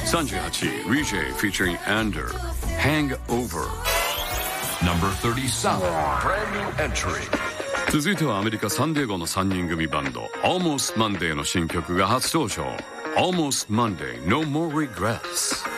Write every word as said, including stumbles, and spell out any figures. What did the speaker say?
さんじゅうはちい Rejay featuring Ander Hangover Number thirty-seven. Brand new entry. 続いてはアメリカサンディエゴのさんにん組バンド Almost Monday の新曲が初登場 Almost Monday No More Regrets